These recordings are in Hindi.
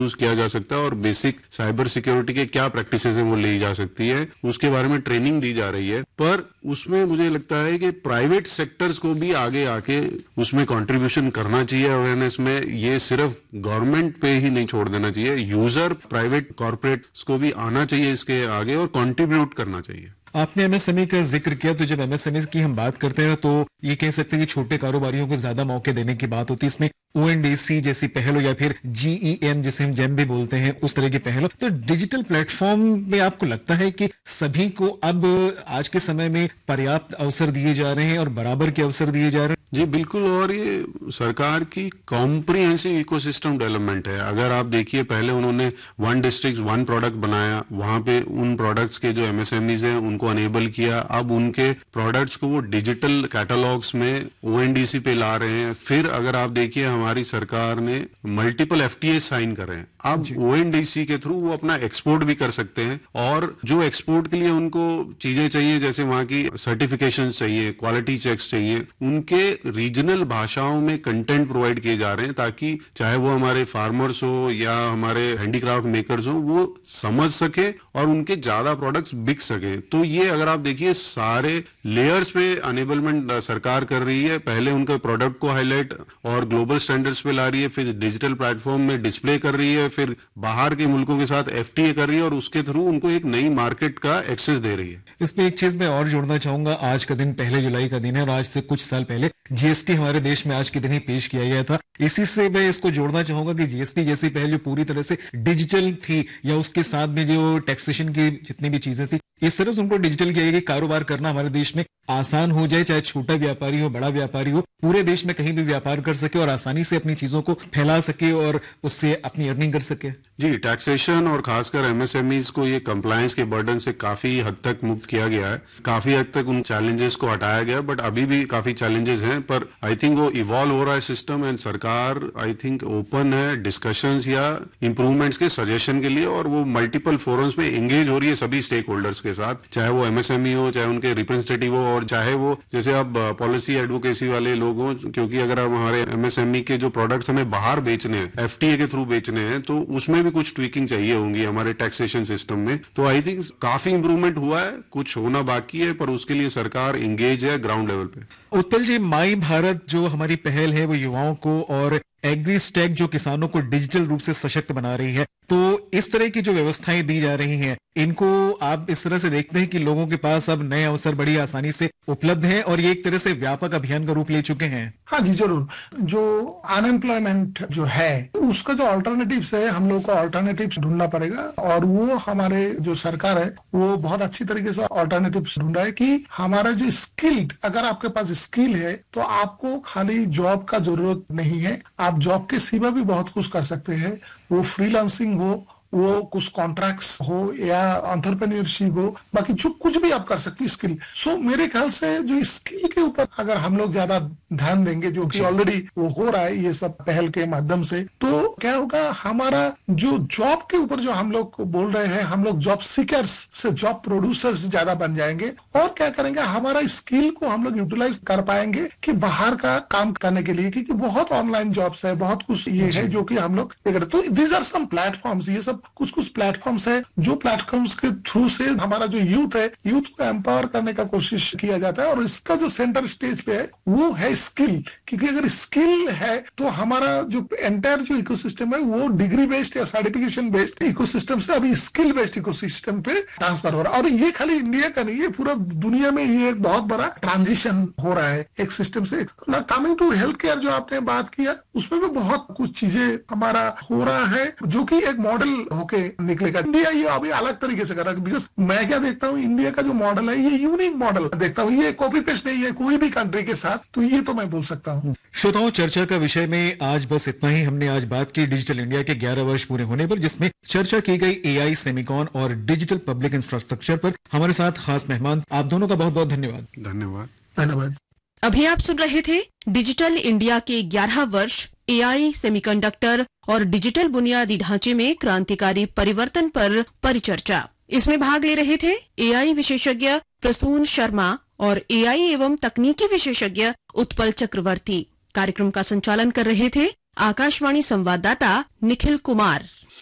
यूज किया जा सकता है और बेसिक साइबर सिक्योरिटी के क्या प्रैक्टिसेस हैं वो ली जा सकती है, उसके बारे में ट्रेनिंग दी जा रही है। पर उसमें मुझे लगता है कि प्राइवेट सेक्टर्स को भी आगे आके उसमें कंट्रीब्यूशन करना चाहिए अवेयरनेस में। ये सिर्फ गवर्नमेंट पे ही नहीं छोड़ देना चाहिए, यूजर प्राइवेट कॉर्पोरेट्स को भी आना चाहिए इसके आगे और कंट्रीब्यूट करना चाहिए। आपने एमएसएमई का जिक्र किया, तो जब एमएसएमई की हम बात करते हैं तो ये कह सकते हैं कि छोटे कारोबारियों को ज्यादा मौके देने की बात होती है। इसमें ओएनडीसी जैसी पहल हो या फिर जीईएम जिसे हम जेम भी बोलते हैं, उस तरह की पहल हो, तो डिजिटल प्लेटफॉर्म में आपको लगता है कि सभी को अब आज के समय में पर्याप्त अवसर दिए जा रहे हैं और बराबर के अवसर दिए जा रहे हैं? जी बिल्कुल, और ये सरकार की कॉम्प्रिहेंसिव इकोसिस्टम डेवलपमेंट है। अगर आप देखिए, पहले उन्होंने वन डिस्ट्रिक्ट वन प्रोडक्ट बनाया, वहां पे उन प्रोडक्ट्स के जो एमएसएमईज हैं उनको अनेबल किया। अब उनके प्रोडक्ट्स को वो डिजिटल कैटलॉग्स में ओएनडीसी पे ला रहे हैं। फिर अगर आप देखिए, हमारी सरकार ने मल्टीपल एफटीए साइन कर रहे हैं। अब ओएनडीसी के थ्रू वो अपना एक्सपोर्ट भी कर सकते हैं, और जो एक्सपोर्ट के लिए उनको चीजें चाहिए, जैसे वहां की सर्टिफिकेशन चाहिए, क्वालिटी चेक्स चाहिए, उनके रीजनल भाषाओं में कंटेंट प्रोवाइड किए जा रहे हैं, ताकि चाहे वो हमारे फार्मर्स हो या हमारे हैंडीक्राफ्ट मेकर्स हो, वो समझ सके और उनके ज्यादा प्रोडक्ट्स बिक सके। तो ये अगर आप देखिए, सारे लेयर्स पे अनेबलमेंट सरकार कर रही है। पहले उनके प्रोडक्ट को हाईलाइट और ग्लोबल स्टैंडर्ड्स पे ला रही है, फिर डिजिटल प्लेटफॉर्म में डिस्प्ले कर रही है, फिर बाहर के मुल्कों के साथ एफटीए कर रही है और उसके थ्रू उनको एक नई मार्केट का एक्सेस दे रही है। इसमें एक चीज मैं और जोड़ना चाहूंगा। आज का दिन 1 जुलाई का दिन है और आज से कुछ साल पहले जीएसटी हमारे देश में आज के दिन ही पेश किया गया था। इसी से मैं इसको जोड़ना चाहूंगा कि जीएसटी जैसी पहल जो पूरी तरह से डिजिटल थी, या उसके साथ में जो टैक्सेशन की जितनी भी चीजें थी, इस तरह से उनको डिजिटल किया गया कि कारोबार करना हमारे देश में आसान हो जाए, चाहे छोटा व्यापारी हो बड़ा व्यापारी हो, पूरे देश में कहीं भी व्यापार कर सके और आसानी से अपनी चीजों को फैला सके और उससे अपनी अर्निंग कर सके। जी, टैक्सेशन और खासकर एमएसएमईज को ये कंप्लायंस के बर्डन से काफी हद तक मुक्त किया गया है, काफी हद तक उन चैलेंजेस को हटाया गया। बट अभी भी काफी चैलेंजेस हैं, पर आई थिंक वो इवॉल्व हो रहा है सिस्टम, एंड सरकार आई थिंक ओपन है डिस्कशंस या इंप्रूवमेंट्स के सजेशन के लिए, और वो मल्टीपल फोरम्स में एंगेज हो रही है सभी स्टेक होल्डर्स के साथ, चाहे वो एमएसएमई हो, चाहे उनके रिप्रेजेंटेटिव हो, और चाहे वो जैसे अब पॉलिसी एडवोकेसी वाले लोग हों। क्योंकि अगर हम हमारे एमएसएमई के जो प्रोडक्ट्स हमें बाहर बेचने हैं, एफटीए के थ्रू बेचने हैं, तो उसमें भी कुछ ट्विकिंग चाहिए होंगी हमारे टैक्सेशन सिस्टम में। तो आई थिंक काफी इंप्रूवमेंट हुआ है, कुछ होना बाकी है, पर उसके लिए सरकार एंगेज है ग्राउंड लेवल पे। उत्पल जी, माई भारत जो हमारी पहल है वो युवाओं को और एग्रीस्टैक जो किसानों को डिजिटल रूप से सशक्त बना रही है, तो इस तरह की जो व्यवस्थाएं दी जा रही हैं, इनको आप इस तरह से देखते हैं कि लोगों के पास अब नए अवसर बड़ी आसानी से उपलब्ध हैं और ये एक तरह से व्यापक अभियान का रूप ले चुके हैं? हाँ जी, जरूर। जो अनएम्प्लॉयमेंट जो है, उसका जो अल्टरनेटिव्स है, हम लोग को अल्टरनेटिव्स ढूंढना पड़ेगा, और वो हमारे जो सरकार है वो बहुत अच्छी तरीके से अल्टरनेटिव्स ढूंढ रहा है कि हमारा जो स्किल्ड, अगर आपके पास स्किल है तो आपको खाली जॉब का जरूरत नहीं है, आप जॉब के सिवा भी बहुत कुछ कर सकते हैं। वो फ्रीलांसिंग हो, वो कुछ कॉन्ट्रैक्ट्स हो या एंटरप्रेन्योरशिप हो, बाकी जो कुछ भी आप कर सकते हैं स्किल। सो मेरे ख्याल से जो स्किल के ऊपर अगर हम लोग ज्यादा ध्यान देंगे, जो कि ऑलरेडी वो हो रहा है ये सब पहल के माध्यम से, तो क्या होगा, हमारा जो जॉब के ऊपर जो हम लोग बोल रहे हैं, हम लोग जॉब सीकर्स से जॉब प्रोड्यूसर्स ज्यादा बन जाएंगे, और क्या करेंगे, हमारा स्किल को हम लोग यूटिलाइज कर पाएंगे कि बाहर का काम करने के लिए, क्योंकि बहुत ऑनलाइन जॉब्स है, बहुत कुछ ये है जो कि हम लोग देख रहे। तो दीज आर सम प्लेटफॉर्म्स, ये सब कुछ प्लेटफॉर्म्स है, जो प्लेटफॉर्म्स के थ्रू से हमारा जो यूथ है, यूथ को एम्पावर करने का कोशिश किया जाता है, और इसका जो सेंटर स्टेज पे है वो है स्किल। क्योंकि अगर स्किल है तो हमारा जो एंटायर जो इकोसिस्टम है वो डिग्री बेस्ड या सर्टिफिकेशन बेस्ड इकोसिस्टम से अभी स्किल बेस्ड इकोसिस्टम पे ट्रांसफर हो रहा है। और ये खाली इंडिया का नहीं, ये पूरा दुनिया में ये एक बहुत बड़ा ट्रांजिशन हो रहा है एक सिस्टम से। कमिंग टू हेल्थ केयर जो आपने बात किया, उसमें भी बहुत कुछ चीजें हमारा हो रहा है जो कि एक मॉडल होके निकलेगा। इंडिया ये अभी अलग तरीके से कर रहा है, बिकॉज मैं क्या देखता हूँ, इंडिया का जो मॉडल है ये यूनिक मॉडल देखता हूँ, ये कॉपी पेस्ट नहीं है कोई भी कंट्री के साथ, तो ये तो मैं बोल सकता हूँ। श्रोताओं, चर्चा का विषय में आज बस इतना ही। हमने आज बात की डिजिटल इंडिया के 11 वर्ष पूरे होने पर, जिसमें चर्चा की गई एआई, सेमिकॉन और डिजिटल पब्लिक इंफ्रास्ट्रक्चर पर। हमारे साथ खास मेहमान, आप दोनों का बहुत बहुत धन्यवाद। धन्यवाद। धन्यवाद। अभी आप सुन रहे थे डिजिटल इंडिया के 11 वर्ष, एआई, सेमीकंडक्टर और डिजिटल बुनियादी ढांचे में क्रांतिकारी परिवर्तन पर परिचर्चा। इसमें भाग ले रहे थे एआई विशेषज्ञ प्रसून शर्मा और एआई एवं तकनीकी विशेषज्ञ उत्पल चक्रवर्ती। कार्यक्रम का संचालन कर रहे थे आकाशवाणी संवाददाता निखिल कुमार।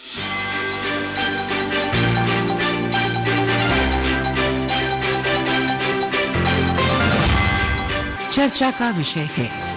चर्चा का विषय है।